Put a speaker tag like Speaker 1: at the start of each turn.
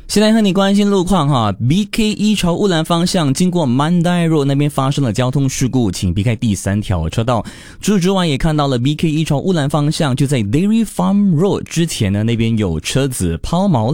Speaker 1: 现在和你关心路况哈 ，BK1 朝乌兰方向经过 Mandai Road 那边发生了交通事故，请避开第3条车道。除此之外，也看到了 BK1 朝乌兰方向就在 Dairy Farm Road 之前呢，那边有车子抛锚。